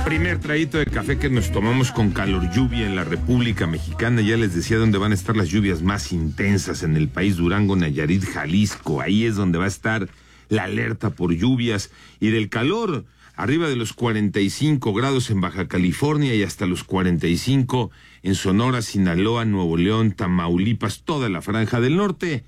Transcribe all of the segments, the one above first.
Primer traguito de café que nos tomamos con calor lluvia en la República Mexicana. Ya les decía dónde van a estar las lluvias más intensas en el país: Durango, Nayarit, Jalisco. Ahí es donde va a estar la alerta por lluvias. Y del calor, arriba de los 45 grados en Baja California y hasta los 45 en Sonora, Sinaloa, Nuevo León, Tamaulipas, toda la franja del norte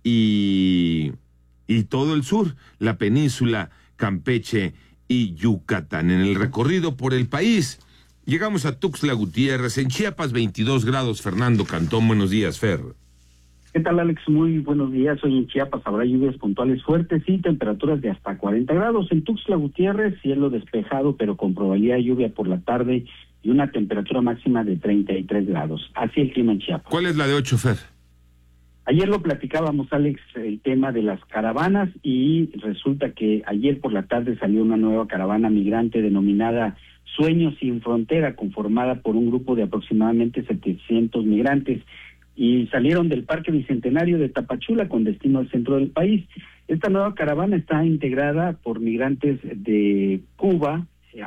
y todo el sur, la península, Campeche y Yucatán. En el recorrido por el país, llegamos a Tuxtla Gutiérrez, en Chiapas, 22 grados. Fernando Cantón, buenos días, Fer. ¿Qué tal, Alex? Muy buenos días. Hoy en Chiapas habrá lluvias puntuales fuertes y temperaturas de hasta 40 grados. En Tuxtla Gutiérrez, cielo despejado, pero con probabilidad de lluvia por la tarde y una temperatura máxima de 33 grados. Así el clima en Chiapas. ¿Cuál es la de 8, Fer? Ayer lo platicábamos, Alex, el tema de las caravanas, y resulta que ayer por la tarde salió una nueva caravana migrante denominada Sueños Sin Frontera, conformada por un grupo de aproximadamente 700 migrantes, y salieron del Parque Bicentenario de Tapachula con destino al centro del país. Esta nueva caravana está integrada por migrantes de Cuba,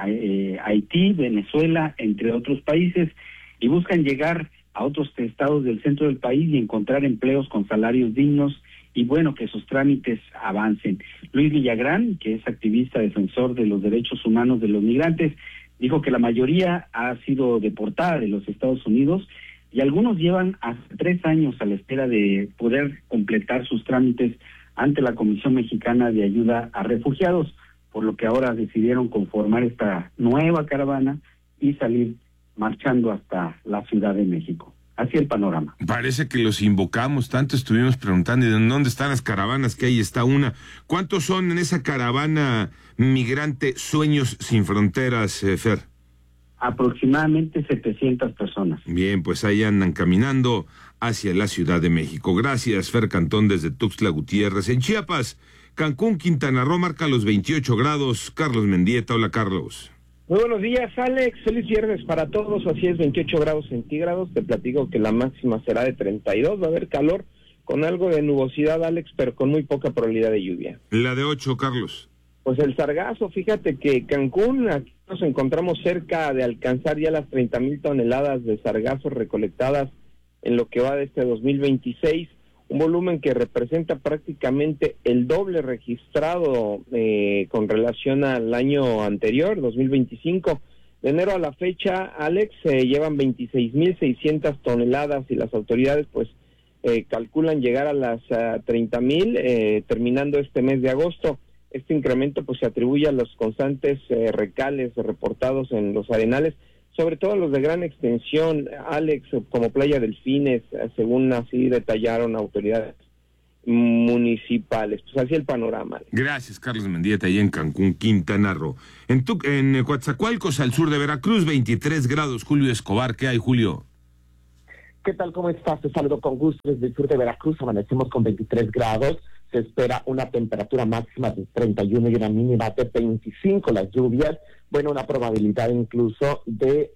Haití, Venezuela, entre otros países, y buscan llegar a otros estados del centro del país y encontrar empleos con salarios dignos y bueno, que sus trámites avancen. Luis Villagrán, que es activista defensor de los derechos humanos de los migrantes, dijo que la mayoría ha sido deportada de los Estados Unidos y algunos llevan hasta 3 años a la espera de poder completar sus trámites ante la Comisión Mexicana de Ayuda a Refugiados, por lo que ahora decidieron conformar esta nueva caravana y salir marchando hasta la Ciudad de México. Así el panorama. Parece que los invocamos tanto, estuvimos preguntando, ¿y dónde están las caravanas? Que ahí está una. ¿Cuántos son en esa caravana migrante Sueños Sin Fronteras, Fer? Aproximadamente 700 personas. Bien, pues ahí andan caminando hacia la Ciudad de México. Gracias, Fer Cantón, desde Tuxtla Gutiérrez. En Chiapas, Cancún, Quintana Roo marca los 28 grados. Carlos Mendieta, hola, Carlos. Muy buenos días, Alex. Feliz viernes para todos. Así es, 28 grados centígrados. Te platico que la máxima será de 32. Va a haber calor con algo de nubosidad, Alex, pero con muy poca probabilidad de lluvia. La de 8, Carlos. Pues el sargazo, fíjate que Cancún, aquí nos encontramos cerca de alcanzar ya las 30,000 toneladas de sargazo recolectadas en lo que va de este 2026. Un volumen que representa prácticamente el doble registrado con relación al año anterior, 2025. De enero a la fecha, Alex, llevan 26,600 toneladas y las autoridades pues calculan llegar a las 30,000 terminando este mes de agosto. Este incremento pues se atribuye a los constantes recales reportados en los arenales, sobre todo los de gran extensión, Alex, como Playa Delfines, según así detallaron autoridades municipales. Pues así el panorama, Alex. Gracias, Carlos Mendieta, ahí en Cancún, Quintana Roo. En Coatzacoalcos, al sur de Veracruz, 23 grados. Julio Escobar, ¿qué hay, Julio? ¿Qué tal? ¿Cómo estás? Te saludo con gusto desde el sur de Veracruz. Amanecemos con 23 grados. Se espera una temperatura máxima de 31 y una mínima de 25. Las lluvias, bueno, una probabilidad incluso de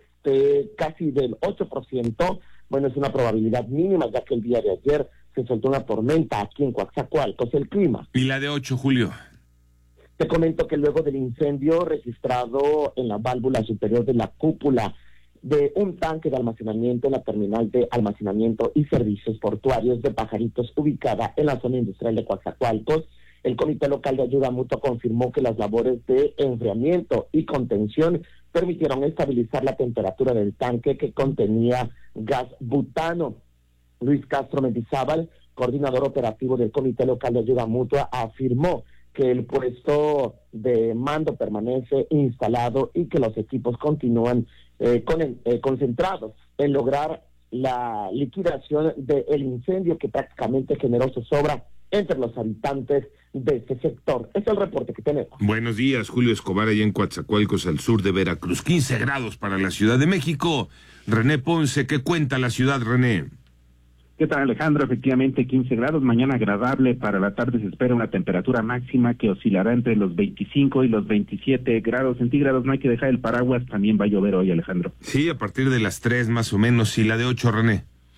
casi del 8%. Bueno, es una probabilidad mínima, ya que el día de ayer se soltó una tormenta aquí en Coatzacoalcos. El clima. ¿Y la de 8, Julio? Te comento que luego del incendio registrado en la válvula superior de la cúpula de un tanque de almacenamiento en la terminal de almacenamiento y servicios portuarios de Pajaritos, ubicada en la zona industrial de Coatzacoalcos, el Comité Local de Ayuda Mutua confirmó que las labores de enfriamiento y contención permitieron estabilizar la temperatura del tanque, que contenía gas butano. Luis Castro Mendizábal, coordinador operativo del Comité Local de Ayuda Mutua, afirmó que el puesto de mando permanece instalado y que los equipos continúan concentrados en lograr la liquidación del incendio que prácticamente generó zozobra entre los habitantes de este sector. Es el reporte que tenemos. Buenos días, Julio Escobar, allá en Coatzacoalcos, al sur de Veracruz. 15 grados para la Ciudad de México. René Ponce, ¿qué cuenta la ciudad, René? ¿Qué tal, Alejandro? Efectivamente, 15 grados, mañana agradable. Para la tarde se espera una temperatura máxima que oscilará entre los 25 y los 27 grados centígrados. No hay que dejar el paraguas, también va a llover hoy, Alejandro. Sí, a partir de las 3 más o menos. ¿Y la de 8, René?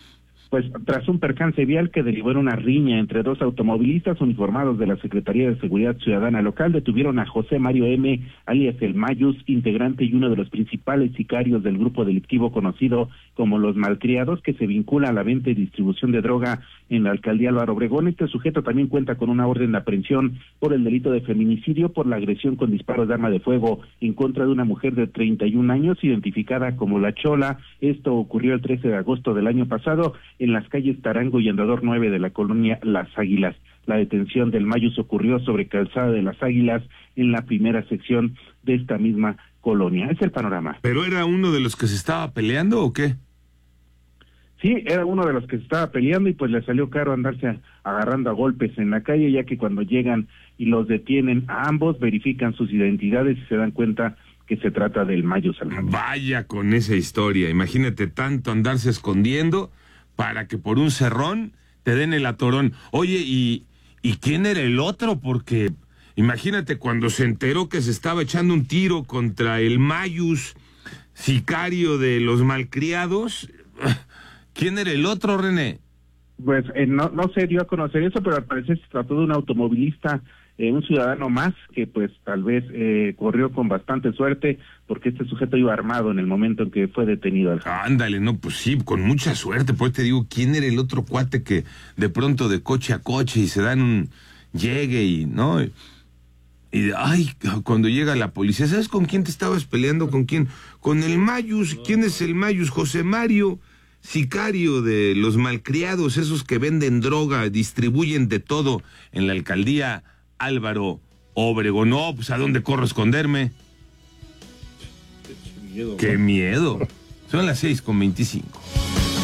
Pues tras un percance vial que derivó en una riña entre dos automovilistas uniformados de la Secretaría de Seguridad Ciudadana local, detuvieron a José Mario M., alias El Mayus, integrante y uno de los principales sicarios del grupo delictivo conocido como Los Malcriados, que se vincula a la venta y distribución de droga en la alcaldía Álvaro Obregón. Este sujeto también cuenta con una orden de aprehensión por el delito de feminicidio por la agresión con disparos de arma de fuego en contra de una mujer de 31 años, identificada como La Chola. Esto ocurrió el 13 de agosto del año pasado en las calles Tarango y Andador 9 de la colonia Las Águilas. La detención del Mayus ocurrió sobre Calzada de Las Águilas en la primera sección de esta misma colonia. Es el panorama. ¿Pero era uno de los que se estaba peleando o qué? Sí, era uno de los que se estaba peleando y pues le salió caro andarse agarrando a golpes en la calle, ya que cuando llegan y los detienen a ambos, verifican sus identidades y se dan cuenta que se trata del Mayus Alejandro. Vaya con esa historia, imagínate tanto andarse escondiendo para que por un cerrón te den el atorón. Oye, ¿y quién era el otro? Porque imagínate cuando se enteró que se estaba echando un tiro contra el Mayus, sicario de Los Malcriados. ¿Quién era el otro, René? Pues no se dio a conocer eso, pero al parecer se trató de un automovilista, un ciudadano más, que pues tal vez corrió con bastante suerte, porque este sujeto iba armado en el momento en que fue detenido. Ándale, no, pues sí, con mucha suerte. Pues te digo, ¿quién era el otro cuate que de pronto de coche a coche y se dan un llegue y, ¿no? Y ay, cuando llega la policía, ¿sabes con quién te estabas peleando? ¿Con quién? Con el Mayus. ¿Quién es el Mayus? José Mario, sicario de Los Malcriados, esos que venden droga, distribuyen de todo en la alcaldía Álvaro Obregón. No, pues ¿a dónde corro a esconderme? Qué miedo. Son las 6:25.